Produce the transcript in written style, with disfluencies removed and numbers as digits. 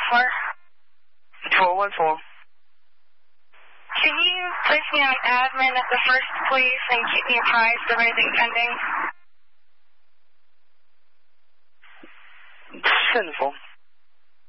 414. Can you place me on admin at the first, please, and keep me apprised of anything pending? Sinful.